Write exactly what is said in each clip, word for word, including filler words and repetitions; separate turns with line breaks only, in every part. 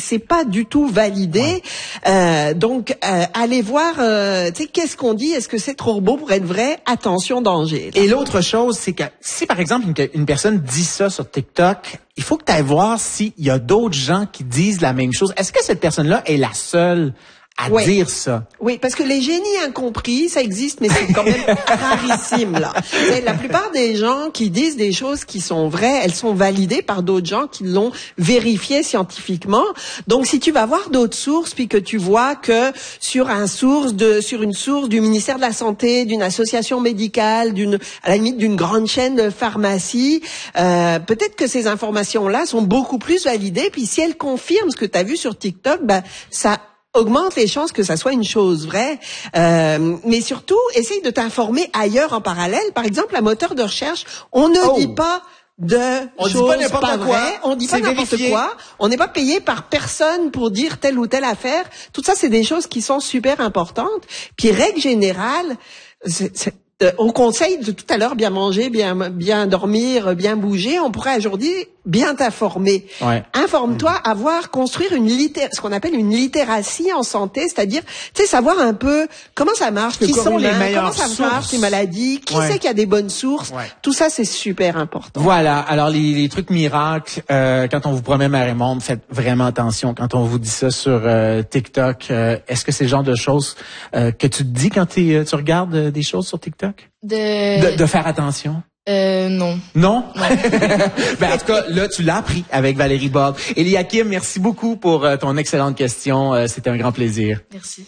c'est pas du tout validé. Ouais. Euh, donc, euh, allez voir, euh, tu sais, qu'est-ce qu'on dit? Est-ce que c'est trop beau pour être vrai? Attention, danger.
Et l'autre chose, c'est que si, par exemple, une, une personne dit ça sur TikTok, il faut que tu ailles voir s'il y a d'autres gens qui disent la même chose. Est-ce que cette personne-là est la seule à oui. dire ça?
Oui, parce que les génies incompris, ça existe, mais c'est quand même rarissime, là. C'est la plupart des gens qui disent des choses qui sont vraies, elles sont validées par d'autres gens qui l'ont vérifié scientifiquement. Donc, si tu vas voir d'autres sources, puis que tu vois que sur un source de, sur une source du ministère de la Santé, d'une association médicale, d'une, à la limite d'une grande chaîne de pharmacie, euh, peut-être que ces informations-là sont beaucoup plus validées, puis si elles confirment ce que tu as vu sur TikTok, ben, ça augmente les chances que ça soit une chose vraie. Euh, mais surtout, essaye de t'informer ailleurs en parallèle. Par exemple, un moteur de recherche, on ne oh. dit pas de
on
choses
dit pas,
pas
quoi.
vraies, on dit pas n'importe
vérifié.
quoi, on n'est pas payé par personne pour dire telle ou telle affaire. Tout ça, c'est des choses qui sont super importantes. Puis, règle générale, c'est, c'est Euh, on conseille de tout à l'heure bien manger, bien bien dormir, bien bouger. On pourrait aujourd'hui bien t'informer. Ouais. Informe-toi, mmh. avoir construire une litté- ce qu'on appelle une littératie en santé, c'est-à-dire, tu sais, savoir un peu comment ça marche le
qui
corps
sont
humain,
les meilleures
comment ça
sources?
marche les maladies, qui ouais. sait qu'il y a des bonnes sources. Ouais. Tout ça, c'est super important.
Voilà. Alors les, les trucs miracles, euh, quand on vous promet Mère et Monde, faites vraiment attention. Quand on vous dit ça sur euh, TikTok, euh, est-ce que c'est le genre de choses euh, que tu te dis quand t'es, tu regardes euh, des choses sur TikTok?
De...
de... De faire attention?
Euh, non.
Non? non. Ben, en tout cas, là, tu l'as appris avec Valérie Borde. Eliakim, merci beaucoup pour euh, ton excellente question. Euh, c'était un grand plaisir.
Merci.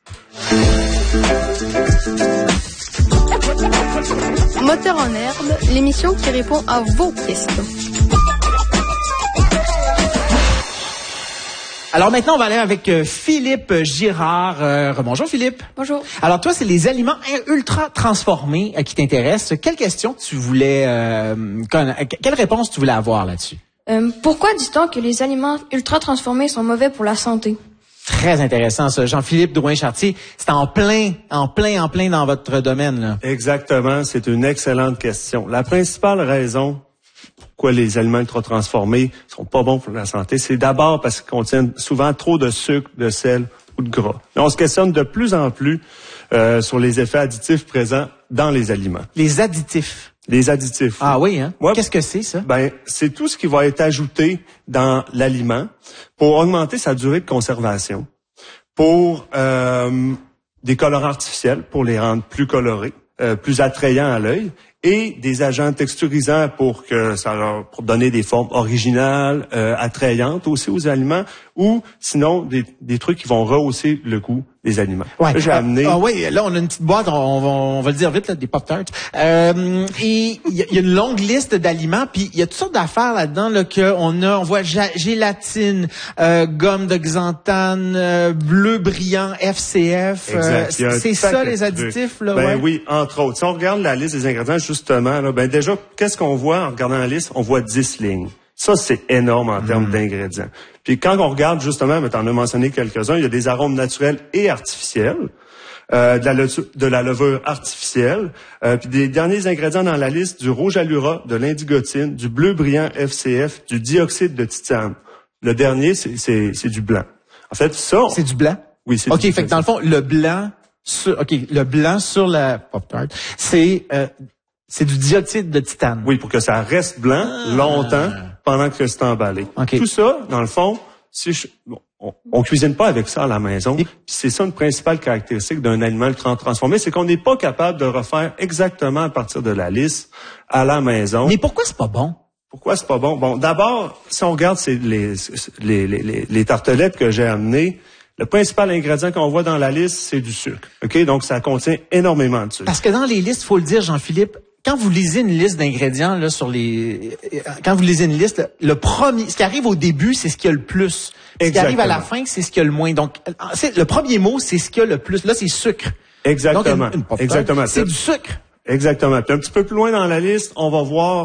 Moteur en herbe, l'émission qui répond à vos questions.
Alors maintenant, on va aller avec euh, Philippe Girard. Euh, bonjour Philippe.
Bonjour.
Alors toi, c'est les aliments ultra transformés euh, qui t'intéressent. Quelle question tu voulais, euh, quelle réponse tu voulais avoir là-dessus?
Euh, pourquoi dit-on que les aliments ultra transformés sont mauvais pour la santé?
Très intéressant ça. Jean-Philippe Drouin-Chartier, c'est en plein, en plein, en plein dans votre domaine, là.
Exactement. C'est une excellente question. La principale raison pourquoi les aliments ultra transformés sont pas bons pour la santé, c'est d'abord parce qu'ils contiennent souvent trop de sucre, de sel ou de gras. Et on se questionne de plus en plus euh, sur les effets additifs présents dans les aliments.
Les additifs.
Les additifs.
Ah oui, hein?
Ouais,
qu'est-ce que c'est, ça?
Ben, c'est tout ce qui va être ajouté dans l'aliment pour augmenter sa durée de conservation, pour euh, des colorants artificiels, pour les rendre plus colorés, euh, plus attrayants à l'œil, et des agents texturisants pour que ça leur, pour donner des formes originales, euh, attrayantes aussi aux aliments, ou sinon des, des trucs qui vont rehausser le goût des aliments.
Ouais.
Là, j'ai
ah,
amené.
Ah oui, là on a une petite boîte, on va, on va le dire vite là, des Pop-Tarts. Euh, et il y, y a une longue liste d'aliments, puis il y a toutes sortes d'affaires là-dedans là que on a, on voit ja- gélatine, euh, gomme de xanthane, euh, bleu brillant, F C F. Euh, c'est ça les additifs là.
Ben
ouais.
oui, entre autres. Si on regarde la liste des ingrédients justement là, ben déjà qu'est-ce qu'on voit en regardant la liste? On voit dix lignes. Ça, c'est énorme en termes mmh. d'ingrédients. Puis quand on regarde justement, mais t'en as mentionné quelques-uns, il y a des arômes naturels et artificiels, euh, de, la le- de la levure artificielle, euh, puis des derniers ingrédients dans la liste, du rouge allura, de l'indigotine, du bleu brillant F C F, du dioxyde de titane. Le dernier, c'est, c'est, c'est du blanc. En fait, ça...
C'est du blanc?
Oui, c'est
OK,
du
fait que dans le fond, le blanc sur, OK, le blanc sur la Pop-Tart, c'est... Euh, C'est du dioxyde de titane.
Oui, pour que ça reste blanc ah. longtemps pendant que c'est emballé. Okay. Tout ça, dans le fond, si je, bon, on, on cuisine pas avec ça à la maison. Et... C'est ça une principale caractéristique d'un aliment ultra transformé, c'est qu'on n'est pas capable de refaire exactement à partir de la liste à la maison.
Mais pourquoi c'est pas bon?
Pourquoi c'est pas bon? Bon, d'abord, si on regarde c'est les, les, les, les, les tartelettes que j'ai amenées, le principal ingrédient qu'on voit dans la liste, c'est du sucre. OK? Donc, ça contient énormément de sucre.
Parce que dans les listes, faut le dire, Jean-Philippe, quand vous lisez une liste d'ingrédients là sur les, quand vous lisez une liste, le premier, ce qui arrive au début, c'est ce qu'il y a le plus. Ce Exactement. Qui arrive à la fin, c'est ce qu'il y a le moins. Donc, c'est, le premier mot, c'est ce qu'il y a le plus. Là, c'est sucre.
Exactement.
Donc, une, une
Exactement.
C'est du sucre.
Exactement. Puis un petit peu plus loin dans la liste, on va voir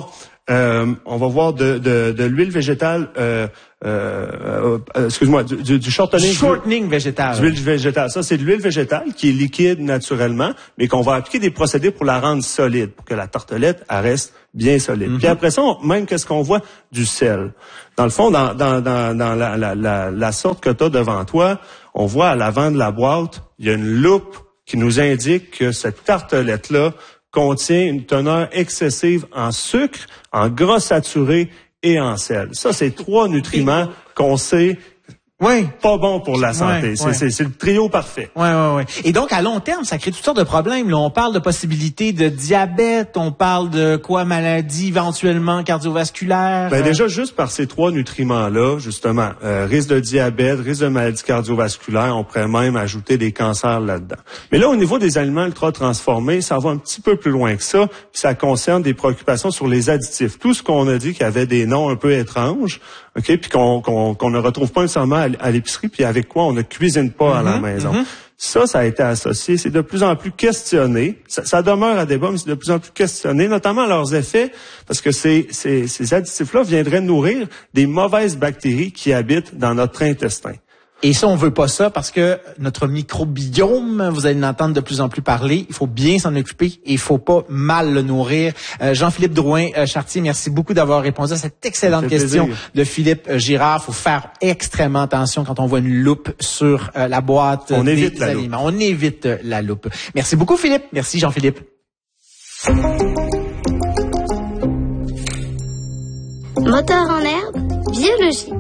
euh, on va voir de, de, de l'huile végétale, euh, euh, euh, excuse-moi, du, du, du shortening.
Shortening végétal.
Du l'huile végétale. Ça, c'est de l'huile végétale qui est liquide naturellement, mais qu'on va appliquer des procédés pour la rendre solide, pour que la tartelette, elle reste bien solide. Mm-hmm. Puis après ça, on, même qu'est-ce qu'on voit? Du sel. Dans le fond, dans, dans, dans, dans la, la, la, la sorte que tu as devant toi, on voit à l'avant de la boîte, il y a une loupe qui nous indique que cette tartelette-là contient une teneur excessive en sucre, en gras saturé et en sel. Ça, c'est trois nutriments qu'on sait
oui.
pas bon pour la santé.
Ouais,
c'est,
ouais.
c'est, c'est le trio parfait.
Ouais, ouais, ouais. Et donc, à long terme, ça crée toutes sortes de problèmes. Là, on parle de possibilités de diabète, on parle de quoi, maladie éventuellement cardiovasculaire.
Ben, déjà, juste par ces trois nutriments-là, justement, euh, risque de diabète, risque de maladie cardiovasculaire, on pourrait même ajouter des cancers là-dedans. Mais là, au niveau des aliments ultra transformés, ça va un petit peu plus loin que ça, puis ça concerne des préoccupations sur les additifs. Tout ce qu'on a dit qui avait des noms un peu étranges, OK, puis qu'on, qu'on, qu'on ne retrouve pas nécessairement à, à l'épicerie, puis avec quoi on ne cuisine pas mm-hmm, à la maison. Mm-hmm. Ça, ça a été associé, c'est de plus en plus questionné. Ça, ça demeure à débat, mais c'est de plus en plus questionné, notamment leurs effets, parce que ces, ces, ces additifs-là viendraient nourrir des mauvaises bactéries qui habitent dans notre intestin.
Et ça, on veut pas ça parce que notre microbiome, vous allez l'entendre de plus en plus parler, il faut bien s'en occuper et il faut pas mal le nourrir. Euh, Jean-Philippe Drouin-Chartier, merci beaucoup d'avoir répondu à cette excellente question plaisir. de Philippe Girard. Il faut faire extrêmement attention quand on voit une loupe sur euh, la boîte
on
des
évite la
aliments.
Loupe.
On évite la loupe. Merci beaucoup, Philippe. Merci, Jean-Philippe.
Moteur en herbe, biologie.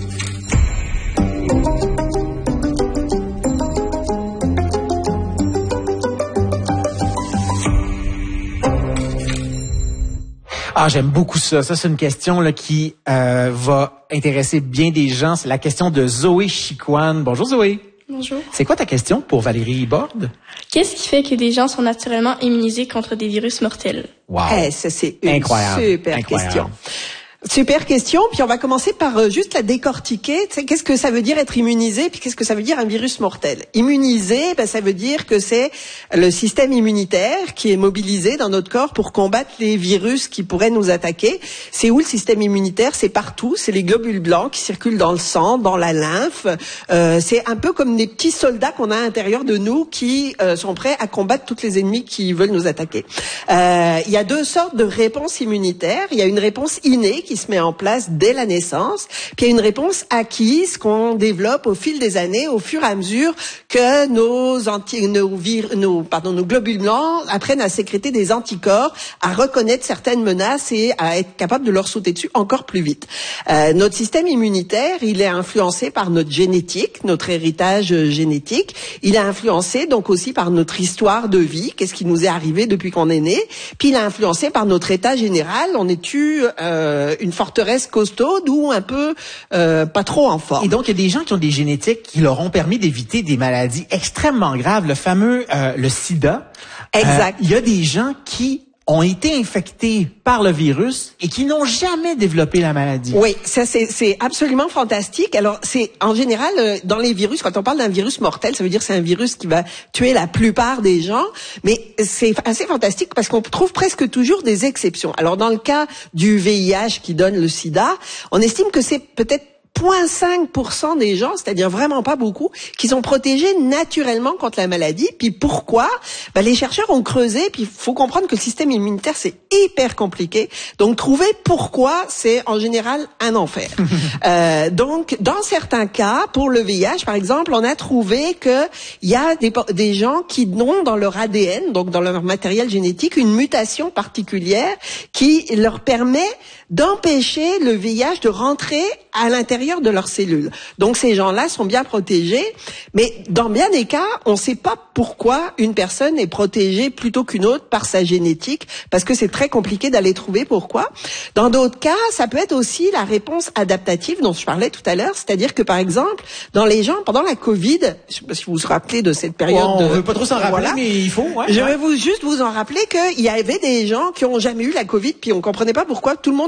Ah, j'aime beaucoup ça. Ça, c'est une question là qui euh, va intéresser bien des gens. C'est la question de Zoé Chicoine. Bonjour Zoé.
Bonjour.
C'est quoi ta question pour Valérie Borde?
Qu'est-ce qui fait que des gens sont naturellement immunisés contre des virus mortels?
Wow.
Eh, ça, c'est une
Incroyable.
super
Incroyable.
question. Super question, puis on va commencer par euh, juste la décortiquer. Tu sais, qu'est-ce que ça veut dire être immunisé, puis qu'est-ce que ça veut dire un virus mortel? Immunisé, ben, ça veut dire que c'est le système immunitaire qui est mobilisé dans notre corps pour combattre les virus qui pourraient nous attaquer. C'est où le système immunitaire? C'est partout, c'est les globules blancs qui circulent dans le sang, dans la lymphe. Euh, c'est un peu comme des petits soldats qu'on a à l'intérieur de nous qui euh, sont prêts à combattre tous les ennemis qui veulent nous attaquer. Euh, il y a deux sortes de réponses immunitaires. Il y a une réponse innée qui se met en place dès la naissance, puis il y a une réponse acquise qu'on développe au fil des années, au fur et à mesure que nos anti, nos, vir, nos, pardon, nos globules blancs apprennent à sécréter des anticorps, à reconnaître certaines menaces et à être capable de leur sauter dessus encore plus vite. Euh, notre système immunitaire, il est influencé par notre génétique, notre héritage génétique. Il est influencé donc aussi par notre histoire de vie, qu'est-ce qui nous est arrivé depuis qu'on est né. Puis il est influencé par notre état général. On est-tu euh, une forteresse costaude ou un peu euh, pas trop en forme.
Et donc, il y a des gens qui ont des génétiques qui leur ont permis d'éviter des maladies extrêmement graves. Le fameux, euh, le sida.
Exact.
Euh, il y a des gens qui ont été infectés par le virus et qui n'ont jamais développé la maladie.
Oui, ça c'est c'est absolument fantastique. Alors c'est en général euh, dans les virus, quand on parle d'un virus mortel, ça veut dire que c'est un virus qui va tuer la plupart des gens, mais c'est assez fantastique parce qu'on trouve presque toujours des exceptions. Alors dans le cas du V I H qui donne le sida, on estime que c'est peut-être zéro virgule cinq pour cent des gens, c'est-à-dire vraiment pas beaucoup, qui sont protégés naturellement contre la maladie. Puis pourquoi? Ben, les chercheurs ont creusé, puis il faut comprendre que le système immunitaire, c'est hyper compliqué. Donc, trouver pourquoi, c'est en général un enfer. euh, donc, dans certains cas, pour le V I H, par exemple, on a trouvé que il y a des, des gens qui ont dans leur A D N, donc dans leur matériel génétique, une mutation particulière qui leur permet d'empêcher le V I H de rentrer à l'intérieur de leurs cellules. Donc ces gens-là sont bien protégés, mais dans bien des cas, on ne sait pas pourquoi une personne est protégée plutôt qu'une autre par sa génétique, parce que c'est très compliqué d'aller trouver pourquoi. Dans d'autres cas, ça peut être aussi la réponse adaptative dont je parlais tout à l'heure, c'est-à-dire que par exemple, dans les gens, pendant la Covid, je sais pas si vous vous rappelez de cette période...
Ouais, on
de...
veut pas trop s'en rappeler, voilà. Mais il faut... Ouais,
je
ouais.
vais vous juste vous en rappeler qu'il y avait des gens qui ont jamais eu la Covid, puis on comprenait pas pourquoi tout le monde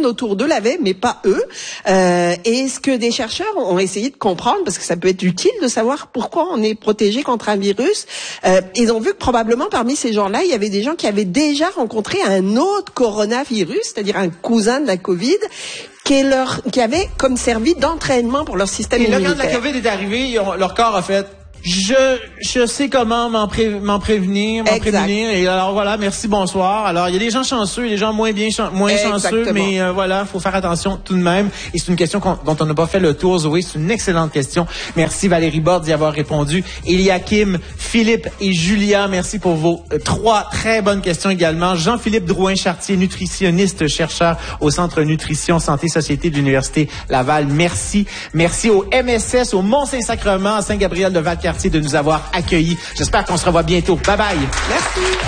autour d'eux l'avait, mais pas eux. Euh, et ce que des chercheurs ont essayé de comprendre, parce que ça peut être utile de savoir pourquoi on est protégé contre un virus, euh, ils ont vu que probablement parmi ces gens-là, il y avait des gens qui avaient déjà rencontré un autre coronavirus, c'est-à-dire un cousin de la COVID, qui, leur, qui avait comme servi d'entraînement pour leur système
et
immunitaire.
Et là, quand la COVID est arrivée, ils ont, leur corps a fait... Je je sais comment m'en, pré, m'en prévenir, m'en
exact.
prévenir. Et alors voilà, merci, bonsoir. Alors il y a des gens chanceux et des gens moins bien chan- moins
Exactement.
chanceux, mais euh, voilà, faut faire attention tout de même. Et c'est une question dont on n'a pas fait le tour, Zoé. C'est une excellente question. Merci Valérie Borde d'y avoir répondu. Eliakim, Philippe et Julia, merci pour vos euh, trois très bonnes questions également. Jean-Philippe Drouin-Chartier, nutritionniste, chercheur au Centre Nutrition Santé Société de l'Université Laval. Merci. Merci au M S S, au Mont-Saint-Sacrement, à Saint-Gabriel de Valcartier de nous avoir accueillis. J'espère qu'on se revoit bientôt. Bye bye.
Merci.